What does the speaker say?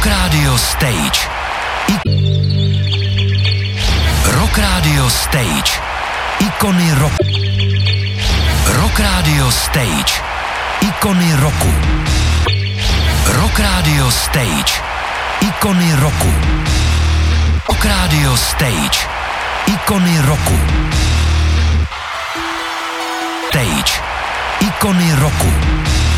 Rock Radio Stage. Rock Radio Stage. Ikony rock. Rock Radio Stage. Ikony roku. Rock Radio Stage. Ikony roku. Rock Radio Stage. Ikony roku. Stage. Ikony roku.